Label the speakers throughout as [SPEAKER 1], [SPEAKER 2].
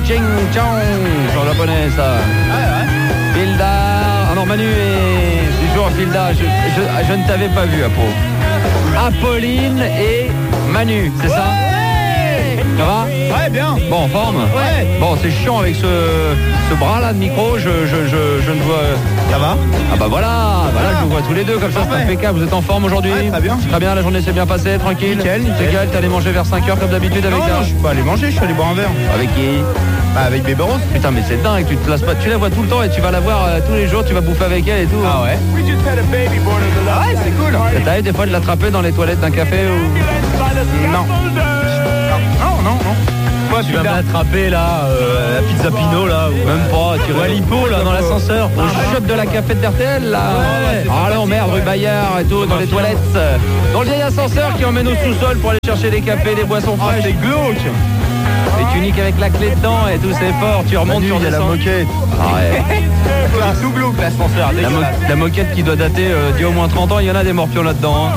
[SPEAKER 1] Ching Chong. Sur le japonais, ça. Fildar. Ah non, Manu est toujours Fildar. Je ne t'avais pas vu, Apo. Apolline et Manu, c'est ça? Ça va?
[SPEAKER 2] Ouais, bien.
[SPEAKER 1] Bon, en forme?
[SPEAKER 2] Ouais.
[SPEAKER 1] Bon, c'est chiant avec ce bras-là de micro, je ne vois...
[SPEAKER 2] Ça va?
[SPEAKER 1] Ah bah voilà, je vous vois tous les deux, comme ça c'est impeccable. Vous êtes en forme aujourd'hui?
[SPEAKER 2] Ouais, très bien.
[SPEAKER 1] Très bien, la journée s'est bien passée, tranquille?
[SPEAKER 2] Nickel.
[SPEAKER 1] T'es allé manger vers 5h comme d'habitude avec
[SPEAKER 2] Non, je suis pas allé manger, je suis allé boire un verre.
[SPEAKER 1] Avec qui?
[SPEAKER 2] Bah, avec Bébé Rose.
[SPEAKER 1] Putain, mais c'est dingue, tu te lasses pas, tu la vois tout le temps et tu vas la voir tous les jours, tu vas bouffer avec elle et tout.
[SPEAKER 2] Ah ouais? Ah ouais, c'est cool.
[SPEAKER 1] Ça t'arrive des fois de l'attraper dans les toilettes d'un café ou...
[SPEAKER 2] Non. Non.
[SPEAKER 3] Tu vas m'attraper là, la pizza Pino là,
[SPEAKER 1] Même pas, tu
[SPEAKER 3] ou à l'hippo là dans l'ascenseur.
[SPEAKER 1] Au shop de la café d'RTL là. Ah là, merde, rue Bayard et tout, dans les toilettes. Dans le vieil ascenseur qui emmène au sous-sol pour aller chercher des cafés, des boissons fraîches.
[SPEAKER 2] C'est glauque.
[SPEAKER 1] Et tu niques avec la clé dedans et tout, c'est fort. Tu remontes, tu
[SPEAKER 2] il y a la
[SPEAKER 1] redescends.
[SPEAKER 2] moquette.
[SPEAKER 1] Ah ouais.
[SPEAKER 2] C'est tout glauque l'ascenseur.
[SPEAKER 1] La moquette qui doit dater d'il y a au moins 30 ans, il y en a des morpions là-dedans.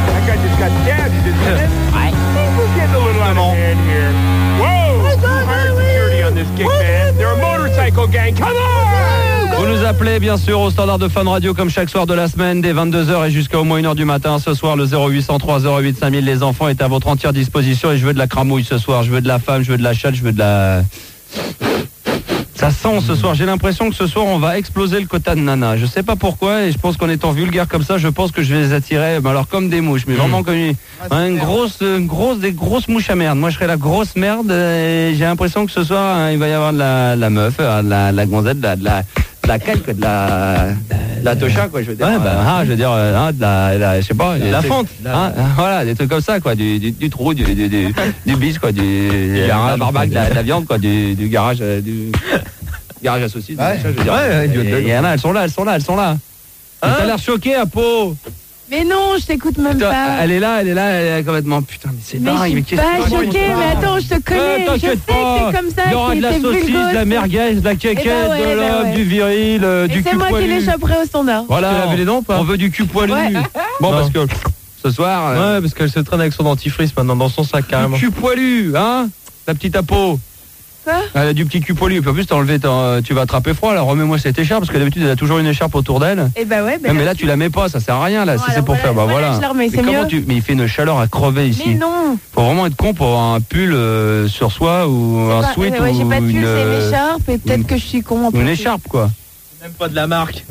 [SPEAKER 1] Vous nous appelez bien sûr au standard de Fun Radio comme chaque soir de la semaine dès 22h et jusqu'à au moins 1h du matin. Ce soir le 0803 08 5000, les enfants est à votre entière disposition et je veux de la cramouille ce soir, je veux de la femme, je veux de la chatte, je veux de la... Ça sent ce soir, j'ai l'impression que ce soir on va exploser le quota de nana. Je sais pas pourquoi et je pense qu'en étant vulgaire comme ça, je pense que je vais les attirer alors comme des mouches, mais vraiment comme des grosses mouches à merde. Moi je serais la grosse merde et j'ai l'impression que ce soir il va y avoir de la meuf, de la gonzette, de la calque, de la tocha quoi, je veux dire.
[SPEAKER 3] Ouais,
[SPEAKER 1] je veux dire de la je sais pas,
[SPEAKER 3] la fente.
[SPEAKER 1] Voilà, des trucs comme ça quoi, du trou, du bis quoi, de la barbaque, de la viande quoi, du garage du garage à saucisses,
[SPEAKER 2] Ouais.
[SPEAKER 1] je veux dire. Il y en a, elles sont là. T'as l'air choqué à peau.
[SPEAKER 4] Mais non, je t'écoute même
[SPEAKER 1] Putain,
[SPEAKER 4] pas.
[SPEAKER 1] elle est là, elle est complètement. Putain, mais c'est
[SPEAKER 4] Mais je
[SPEAKER 1] dingue.
[SPEAKER 4] suis pas choquée, mais attends, je te connais, je sais
[SPEAKER 1] T'inquiète
[SPEAKER 4] que
[SPEAKER 1] pas.
[SPEAKER 4] t'es comme ça,
[SPEAKER 1] Il y aura
[SPEAKER 4] que
[SPEAKER 1] de la
[SPEAKER 4] t'es
[SPEAKER 1] saucisse,
[SPEAKER 4] vulgose.
[SPEAKER 1] de la merguez, de la quéquette, de l'homme,
[SPEAKER 4] ouais.
[SPEAKER 1] du viril,
[SPEAKER 4] Et
[SPEAKER 1] du
[SPEAKER 4] c'est
[SPEAKER 1] cul
[SPEAKER 4] moi qui
[SPEAKER 1] poilu.
[SPEAKER 4] l'échapperai au standard.
[SPEAKER 1] Voilà,
[SPEAKER 3] Tu as lavé les dents ou pas?
[SPEAKER 1] on veut du cul poilu.
[SPEAKER 4] Ouais.
[SPEAKER 1] Bon,
[SPEAKER 3] Non.
[SPEAKER 1] parce que ce soir,
[SPEAKER 3] Ouais, parce qu'elle se traîne avec son dentifrice maintenant dans son sac carrément.
[SPEAKER 1] du cul poilu, hein, la petite apo.
[SPEAKER 4] Quoi?
[SPEAKER 1] Elle a du petit cul poilu. Puis en plus, tu vas attraper froid. Là, remets-moi cette écharpe parce que d'habitude, elle a toujours une écharpe autour d'elle.
[SPEAKER 4] Et bah ouais,
[SPEAKER 1] Mais là, tu la mets pas, ça sert à rien là.
[SPEAKER 4] Non,
[SPEAKER 1] Si c'est
[SPEAKER 4] alors
[SPEAKER 1] pour
[SPEAKER 4] voilà,
[SPEAKER 1] faire, bah
[SPEAKER 4] voilà,
[SPEAKER 1] voilà.
[SPEAKER 4] je la remets, c'est
[SPEAKER 1] Mais comment
[SPEAKER 4] mieux.
[SPEAKER 1] mais il fait une chaleur à crever ici.
[SPEAKER 4] Mais non.
[SPEAKER 1] Faut vraiment être con pour avoir un pull sur soi ou un sweat
[SPEAKER 4] ouais, j'ai
[SPEAKER 1] ou
[SPEAKER 4] pas de pull,
[SPEAKER 1] une,
[SPEAKER 4] c'est une écharpe et peut-être que je suis con en
[SPEAKER 1] ou
[SPEAKER 4] plus.
[SPEAKER 1] une écharpe quoi.
[SPEAKER 3] Même pas de la marque.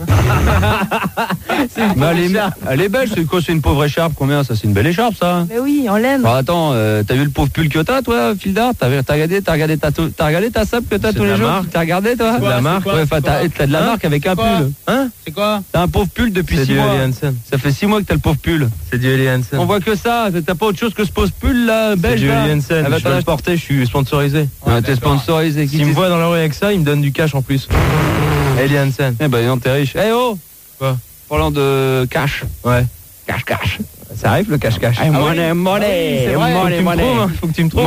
[SPEAKER 1] Mais elle est belle, c'est quoi? C'est une pauvre écharpe, combien ça? C'est une belle écharpe ça.
[SPEAKER 4] Mais oui, en laine.
[SPEAKER 1] Bah attends, t'as vu le pauvre pull que t'as toi, Fildar? T'as regardé ta sable que t'as
[SPEAKER 3] C'est
[SPEAKER 1] tous
[SPEAKER 3] de
[SPEAKER 1] les
[SPEAKER 3] la
[SPEAKER 1] jours?
[SPEAKER 3] marque.
[SPEAKER 1] T'as regardé toi?
[SPEAKER 3] C'est de la marque.
[SPEAKER 1] Ouais, t'as de la marque avec un pull.
[SPEAKER 3] Hein?
[SPEAKER 2] C'est quoi?
[SPEAKER 1] T'as un pauvre pull depuis
[SPEAKER 3] C'est
[SPEAKER 1] 6
[SPEAKER 3] du
[SPEAKER 1] mois.
[SPEAKER 3] Eli Hansen.
[SPEAKER 1] Ça fait 6 mois que t'as le pauvre pull.
[SPEAKER 3] C'est du Eli Hansen.
[SPEAKER 1] On voit que ça, t'as pas autre chose que ce pauvre pull là,
[SPEAKER 3] C'est
[SPEAKER 1] belge
[SPEAKER 3] du
[SPEAKER 1] là.
[SPEAKER 3] Eli Hansen.
[SPEAKER 1] Ah bah,
[SPEAKER 3] Je peux le porter, je suis sponsorisé.
[SPEAKER 1] Ouais, t'es sponsorisé.
[SPEAKER 3] S'il me voit dans la rue avec ça, il me donne du cash en plus. Eli Hansen.
[SPEAKER 1] Eh ben non, t'es riche. Eh oh!
[SPEAKER 3] Quoi?
[SPEAKER 1] Parlant de cash.
[SPEAKER 3] Ouais.
[SPEAKER 1] Cash.
[SPEAKER 3] Ça arrive le cash-cash.
[SPEAKER 1] Money.
[SPEAKER 3] Faut que tu me trouves.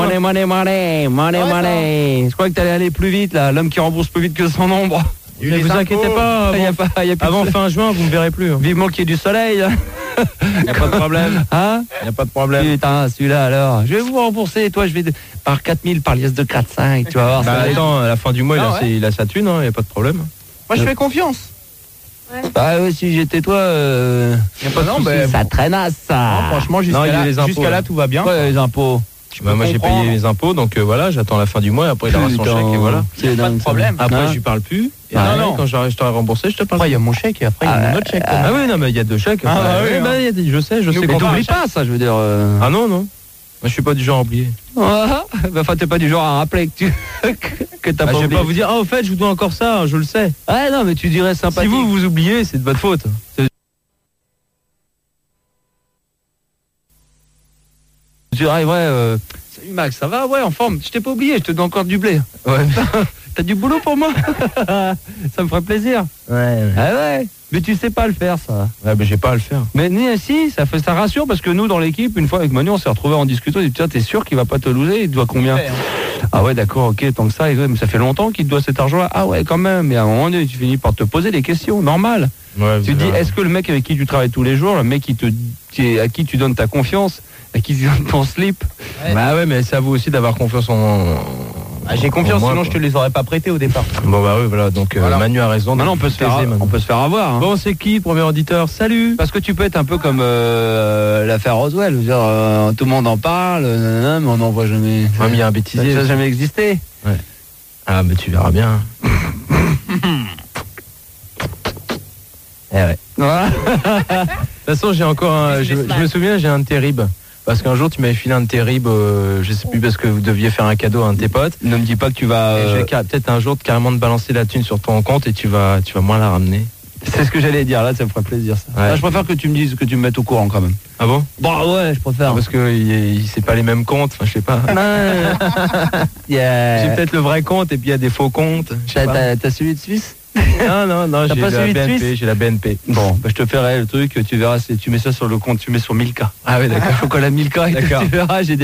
[SPEAKER 1] Money. Je crois que t'allais aller plus vite là. L'homme qui rembourse plus vite que son ombre.
[SPEAKER 3] Ne vous inquiétez pas,
[SPEAKER 1] Il y a pas plus
[SPEAKER 3] avant
[SPEAKER 1] de-
[SPEAKER 3] fin juin, vous me verrez plus.
[SPEAKER 1] Vivement qu'il y ait du soleil.
[SPEAKER 3] Y a pas de problème.
[SPEAKER 1] Hein?
[SPEAKER 3] Y a pas de problème.
[SPEAKER 1] Putain, celui-là alors. Je vais vous rembourser. Toi, je vais par 4000 par liesse de 4-5. Tu vas voir.
[SPEAKER 3] Bah
[SPEAKER 1] ça va être-
[SPEAKER 3] attends, à la fin du mois,
[SPEAKER 2] Ah ouais.
[SPEAKER 3] il a sa thune, y a pas de problème.
[SPEAKER 2] Moi, je fais confiance.
[SPEAKER 1] Bah ouais, si j'étais toi,
[SPEAKER 2] Y a pas de
[SPEAKER 3] Non,
[SPEAKER 2] souci.
[SPEAKER 3] mais
[SPEAKER 1] ça traînasse ça.
[SPEAKER 2] Non, franchement,
[SPEAKER 3] Non, il y a les impôts,
[SPEAKER 2] jusqu'à là,
[SPEAKER 3] là.
[SPEAKER 2] tout va bien.
[SPEAKER 1] Ouais, les impôts.
[SPEAKER 3] Bah, moi j'ai
[SPEAKER 2] comprendre.
[SPEAKER 3] payé mes impôts, donc voilà, j'attends la fin du mois et après il aura son
[SPEAKER 1] Putain,
[SPEAKER 3] chèque et voilà.
[SPEAKER 1] c'est
[SPEAKER 2] Pas de
[SPEAKER 1] dingue, ça.
[SPEAKER 2] problème.
[SPEAKER 3] Après
[SPEAKER 1] Hein?
[SPEAKER 3] je lui parle plus. Et
[SPEAKER 1] Ouais.
[SPEAKER 3] après,
[SPEAKER 2] Non.
[SPEAKER 3] quand je t'aurai remboursé, je te parle.
[SPEAKER 2] Après, il y a mon chèque et après, il y a un autre chèque.
[SPEAKER 3] Ah oui, non mais il y a 2 chèques.
[SPEAKER 2] Ah,
[SPEAKER 3] Enfin,
[SPEAKER 2] bah oui,
[SPEAKER 3] oui,
[SPEAKER 2] hein.
[SPEAKER 3] bah, il y a des- je sais
[SPEAKER 1] Mais
[SPEAKER 3] qu'on
[SPEAKER 1] t'oublies pas ça, je veux dire.
[SPEAKER 3] Ah non, non. Moi je suis pas du genre à oublier.
[SPEAKER 1] Enfin, t'es pas du genre à rappeler que que t'as
[SPEAKER 3] Bah,
[SPEAKER 1] pas
[SPEAKER 3] je vais
[SPEAKER 1] oublié.
[SPEAKER 3] pas vous dire, ah au fait je vous dois encore ça, je le sais.
[SPEAKER 1] Ouais, non, mais tu dirais
[SPEAKER 3] Si
[SPEAKER 1] sympathique.
[SPEAKER 3] vous oubliez, c'est de votre faute.
[SPEAKER 1] Tu arriverais, salut Max, ça va? Ouais, en forme. Je t'ai pas oublié, je te donne encore du blé.
[SPEAKER 3] Ouais.
[SPEAKER 1] T'as du boulot pour moi? Ça me ferait plaisir.
[SPEAKER 3] Ouais.
[SPEAKER 1] Ah ouais. Mais tu sais pas le faire, ça.
[SPEAKER 3] Ouais, mais j'ai pas à le faire.
[SPEAKER 1] Mais si, ça rassure parce que nous, dans l'équipe, une fois avec Manu, on s'est retrouvés en discutant. Il dit, tiens, t'es sûr qu'il va pas te loser? Il te doit combien? Ah ouais, d'accord, ok, tant que ça. Et ouais, mais ça fait longtemps qu'il te doit cet argent-là. Ah ouais, quand même. Mais à un moment donné, tu finis par te poser des questions, normal.
[SPEAKER 3] Ouais,
[SPEAKER 1] Tu te dis, est-ce que le mec avec qui tu travailles tous les jours, le mec à qui tu donnes ta confiance, à qui tu donnes ton slip,
[SPEAKER 3] Bah ouais, mais c'est à vous aussi d'avoir confiance en
[SPEAKER 2] Ah, j'ai confiance,
[SPEAKER 3] Moi,
[SPEAKER 2] sinon
[SPEAKER 3] quoi.
[SPEAKER 2] je te les aurais pas prêtés au départ.
[SPEAKER 3] Bon bah oui, voilà, donc
[SPEAKER 2] Voilà.
[SPEAKER 3] Manu a raison.
[SPEAKER 1] Maintenant, on peut se faire avoir. Hein.
[SPEAKER 3] Bon, c'est qui, premier auditeur? Salut.
[SPEAKER 1] Parce que tu peux être un peu comme l'affaire Roswell, je veux dire, tout le monde en parle, nanana, mais on n'en voit jamais.
[SPEAKER 3] Ouais, mais il y a un
[SPEAKER 1] Ça
[SPEAKER 3] bêtisier.
[SPEAKER 1] n'a jamais existé.
[SPEAKER 3] Ah, mais tu verras bien.
[SPEAKER 1] Eh ouais. Voilà.
[SPEAKER 3] De toute façon, j'ai encore un. Je me souviens, j'ai un terrible. Parce qu'un jour, tu m'avais filé un terrible, je sais plus, parce que vous deviez faire un cadeau à un de tes potes.
[SPEAKER 1] Ne me dis pas que tu vas.
[SPEAKER 3] Et je vais peut-être un jour carrément te balancer la thune sur ton compte et tu vas moins la ramener.
[SPEAKER 1] C'est ce que j'allais dire, là, ça me ferait plaisir, ça.
[SPEAKER 3] Ouais.
[SPEAKER 1] Là, je préfère que tu me dises, que tu me mettes au courant quand même.
[SPEAKER 3] Ah bon?
[SPEAKER 1] Bah ouais, je préfère.
[SPEAKER 3] Parce que c'est pas les mêmes comptes, enfin, je sais pas. J'ai
[SPEAKER 1] Yeah.
[SPEAKER 3] peut-être le vrai compte et puis il y a des faux comptes. Je sais pas.
[SPEAKER 1] T'as celui de Suisse?
[SPEAKER 3] Non,
[SPEAKER 1] T'as
[SPEAKER 3] j'ai
[SPEAKER 1] pas
[SPEAKER 3] la
[SPEAKER 1] celui de
[SPEAKER 3] BNP,
[SPEAKER 1] Suisse
[SPEAKER 3] j'ai la BNP.
[SPEAKER 1] Bon, bah, je te ferai le truc, tu verras, tu mets ça sur le compte, tu mets sur 1000K.
[SPEAKER 3] Ah oui, d'accord.
[SPEAKER 1] Faut qu'on a 1000K et
[SPEAKER 3] D'accord.
[SPEAKER 1] tu verras, j'ai des